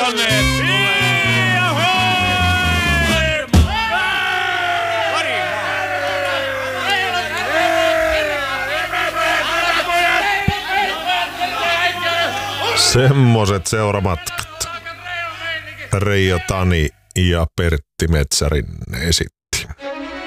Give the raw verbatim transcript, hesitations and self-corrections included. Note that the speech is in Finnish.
koneet tulee. Semmoset seuramatkat. Reijo Tani ja Pertti Metsärin esittää.